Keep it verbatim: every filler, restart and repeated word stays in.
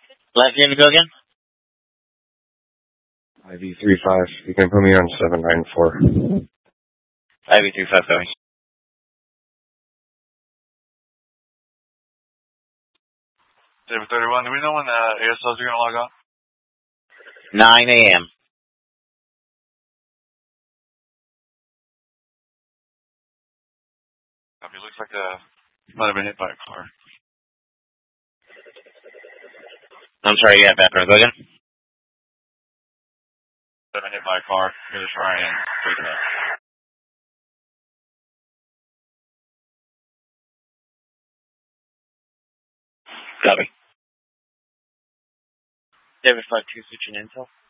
Last name to go again? I V three five. You can put me on seven nine four. I V three five going. seven thirty-one, do we know when the A S Ls are going to log off? nine a.m. Copy. Looks like a might have been hit by a car. I'm sorry, yeah, background. Go again? Been hit by a car. Here to try and break it up. Copy. seven five two, switching intel.